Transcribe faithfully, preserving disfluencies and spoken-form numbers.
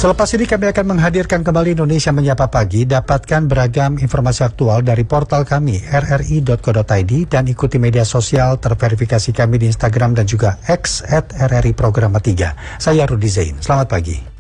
Selepas ini kami akan menghadirkan kembali Indonesia Menyapa Pagi. Dapatkan beragam informasi aktual dari portal kami r r i dot co dot i d dan ikuti media sosial terverifikasi kami di Instagram dan juga X at r r i Programa tiga. Saya Rudi Zain. Selamat pagi.